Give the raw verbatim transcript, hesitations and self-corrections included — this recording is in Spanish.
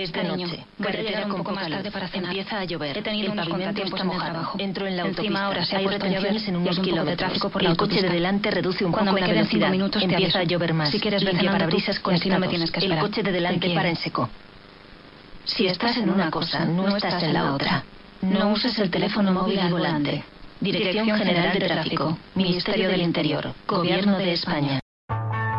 Es de Cariño, noche. voy a Carretera llegar un con poco poca más tarde luz. para cenar. Empieza a llover. He tenido el unos pavimento contratiempos está en el mojado. trabajo. Entro en la Encima autopista. ahora se ha Hay puesto a llover retenciones en y unos es un poco de kilómetros. tráfico por la El coche de autopista. delante reduce un Cuando poco me la queden cinco velocidad. minutos te Empieza a aviso. llover más. Si quieres, ve Limpia cenando parabrisas tú, y así no me conectados. tienes que El esperar. coche de Te delante quiero. para en seco. Si estás en una cosa, no estás en la otra. No uses el teléfono móvil al volante. Dirección General de Tráfico. Ministerio del Interior. Gobierno de España.